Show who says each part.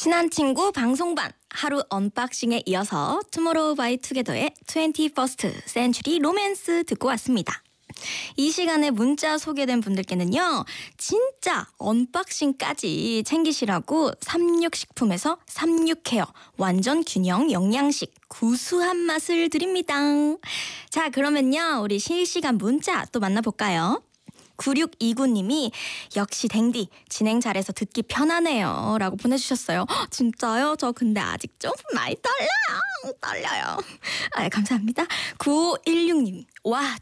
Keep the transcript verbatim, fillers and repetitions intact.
Speaker 1: 친한 친구 방송반 하루 언박싱에 이어서 투모로우 바이 투게더의 트웬티퍼스트 센츄리 로맨스 듣고 왔습니다. 이 시간에 문자 소개된 분들께는요, 진짜 언박싱까지 챙기시라고 삼육식품에서 삼육케어 완전 균형 영양식 구수한 맛을 드립니다. 자, 그러면요, 우리 실시간 문자 또 만나볼까요? 구육이구님이 역시 댕디 진행 잘해서 듣기 편하네요 라고 보내주셨어요. 헉, 진짜요? 저 근데 아직 좀 많이 떨려요. 떨려요. 아, 감사합니다. 구오일육님 와